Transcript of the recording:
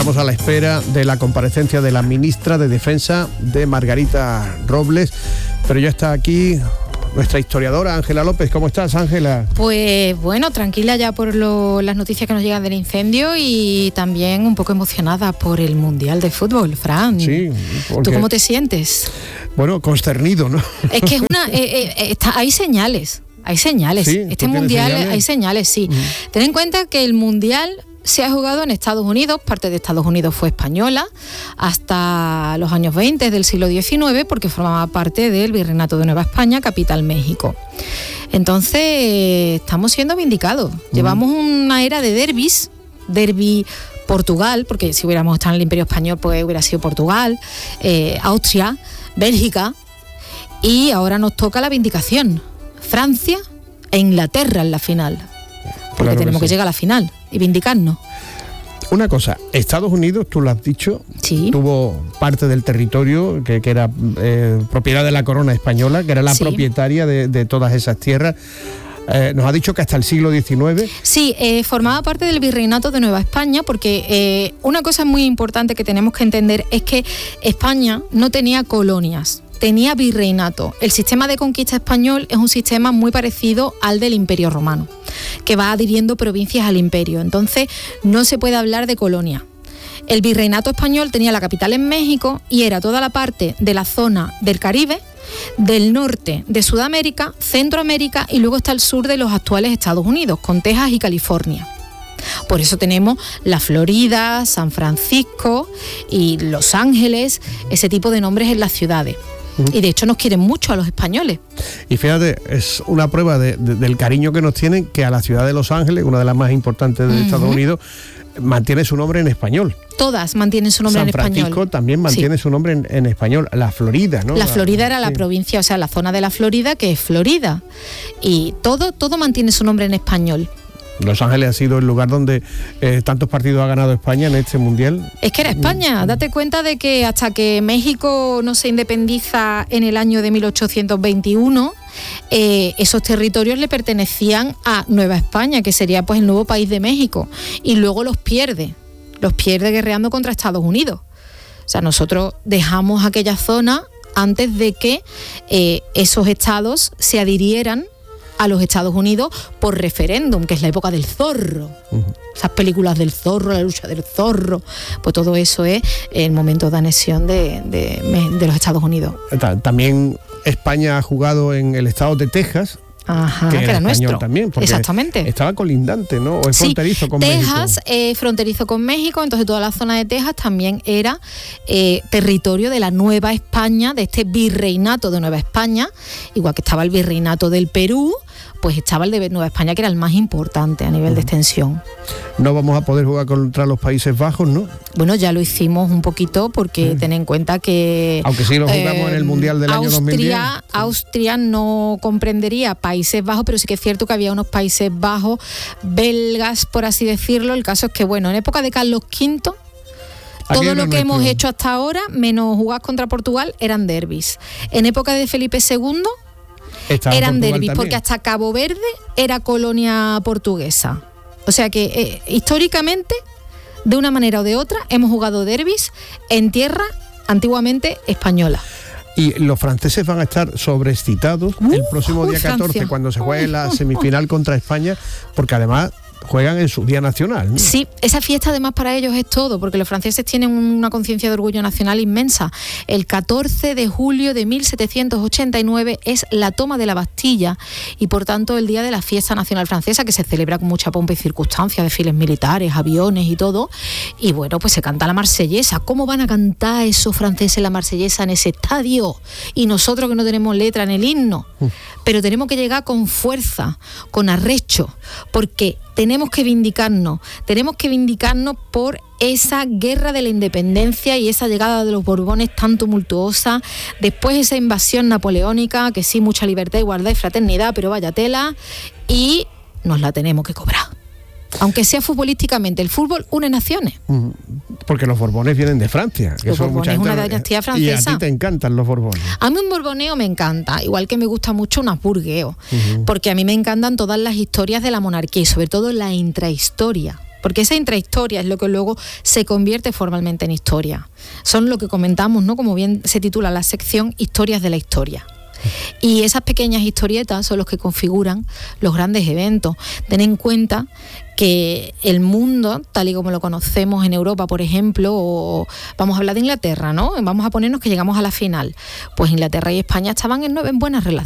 Estamos a la espera de la comparecencia de la ministra de Defensa, de Margarita Robles, pero ya está aquí nuestra historiadora Ángela López. ¿Cómo estás, Ángela? Pues bueno, tranquila ya por las noticias que nos llegan del incendio y también un poco emocionada por el Mundial de Fútbol, Fran. Sí. ¿Tú cómo te sientes? Bueno, consternido, ¿no? Es que hay señales. Hay señales. ¿Sí? Este Mundial señales? hay señales, sí. Ten en cuenta que el Mundial se ha jugado en Estados Unidos, parte de Estados Unidos fue española, hasta los años 20 del siglo XIX, porque formaba parte del Virreinato de Nueva España, capital México. Entonces, estamos siendo vindicados. Llevamos una era de derbis, derbi Portugal, porque si hubiéramos estado en el Imperio Español, pues hubiera sido Portugal, Austria, Bélgica, y ahora nos toca la vindicación. Francia e Inglaterra en la final, porque claro tenemos que llegar a la final y vindicarnos. Una cosa, Estados Unidos, tú lo has dicho, Sí. tuvo parte del territorio que era propiedad de la corona española, que era la Sí. propietaria de todas esas tierras. Nos ha dicho que hasta el siglo XIX. Sí, formaba parte del Virreinato de Nueva España, porque una cosa muy importante que tenemos que entender es que España no tenía colonias, tenía virreinato. El sistema de conquista español es un sistema muy parecido al del Imperio Romano, que va adhiriendo provincias al imperio. Entonces, no se puede hablar de colonia. El virreinato español tenía la capital en México y era toda la parte de la zona del Caribe, del norte de Sudamérica, Centroamérica y luego está el sur de los actuales Estados Unidos, con Texas y California. Por eso tenemos la Florida, San Francisco y Los Ángeles, ese tipo de nombres en las ciudades. Y de hecho nos quieren mucho a los españoles. Y fíjate, es una prueba del cariño que nos tienen, que a la ciudad de Los Ángeles, una de las más importantes de Estados Unidos, mantiene su nombre en español. Todas mantienen su nombre en español. San Francisco también mantiene su nombre en español. La Florida, ¿no? La Florida era la provincia, o sea, la zona de la Florida, que es Florida. Y todo mantiene su nombre en español. Los Ángeles ha sido el lugar donde tantos partidos ha ganado España en este Mundial. Es que era España. Date cuenta de que hasta que México no se independiza en el año de 1821, esos territorios le pertenecían a Nueva España, que sería pues el nuevo país de México. Y luego los pierde guerreando contra Estados Unidos. O sea, nosotros dejamos aquella zona antes de que esos estados se adhirieran a los Estados Unidos por referéndum, que es la época del zorro. Esas películas del zorro, la lucha del zorro, pues todo eso es el momento de anexión de los Estados Unidos. También España ha jugado en el estado de Texas. Ajá, que era nuestro. También, exactamente. Estaba colindante, ¿no? O es fronterizo con Texas, México. Fronterizo con México, entonces toda la zona de Texas también era territorio de la Nueva España, de este virreinato de Nueva España, igual que estaba el virreinato del Perú, pues estaba el de Nueva España, que era el más importante a nivel de extensión. No vamos a poder jugar contra los Países Bajos, ¿no? Bueno, ya lo hicimos un poquito, porque ten en cuenta que... Aunque sí lo jugamos en el Mundial del año 2010. Austria no comprendería Países Bajos, pero sí que es cierto que había unos Países Bajos belgas, por así decirlo. El caso es que, bueno, en época de Carlos V... Todo lo que hemos hecho hasta ahora, menos jugar contra Portugal, eran derbis. En época de Felipe II... eran derbis, porque hasta Cabo Verde era colonia portuguesa. O sea que históricamente, de una manera o de otra, hemos jugado derbis en tierra antiguamente española. Y los franceses van a estar sobreexcitados el próximo día 14, Francia. cuando se juegue la semifinal contra España, porque además juegan en su día nacional, ¿no? Sí, esa fiesta además para ellos es todo, porque los franceses tienen una conciencia de orgullo nacional inmensa. El 14 de julio de 1789 es la toma de la Bastilla y por tanto el día de la fiesta nacional francesa, que se celebra con mucha pompa y circunstancia, desfiles militares, aviones y todo. Y bueno, pues se canta la marsellesa. ¿Cómo van a cantar esos franceses la marsellesa en ese estadio? Y nosotros que no tenemos letra en el himno. Pero tenemos que llegar con fuerza, con arrecho, porque tenemos que vindicarnos por esa guerra de la independencia y esa llegada de los Borbones tan tumultuosa, después esa invasión napoleónica, que sí, mucha libertad, igualdad y fraternidad, pero vaya tela, y nos la tenemos que cobrar. Aunque sea futbolísticamente, el fútbol une naciones. Porque los Borbones vienen de Francia. Que los Borbones es una dinastía francesa. Y a ti te encantan los Borbones. A mí un borboneo me encanta, igual que me gusta mucho un habsburgueo, porque a mí me encantan todas las historias de la monarquía y sobre todo la intrahistoria porque esa intrahistoria es lo que luego se convierte formalmente en historia. Son lo que comentamos, ¿no? Como bien se titula la sección, Historias de la Historia. Y esas pequeñas historietas son los que configuran los grandes eventos. Ten en cuenta que el mundo, tal y como lo conocemos en Europa, por ejemplo, o vamos a hablar de Inglaterra, ¿no? Vamos a ponernos que llegamos a la final. Pues Inglaterra y España estaban en buenas relaciones.